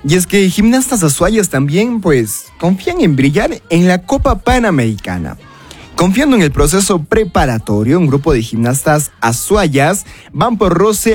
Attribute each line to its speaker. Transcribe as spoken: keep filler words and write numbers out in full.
Speaker 1: Y es que gimnastas azuayas también, pues, confían en brillar en la Copa Panamericana. Confiando en el proceso preparatorio, un grupo de gimnastas azuayas van por roce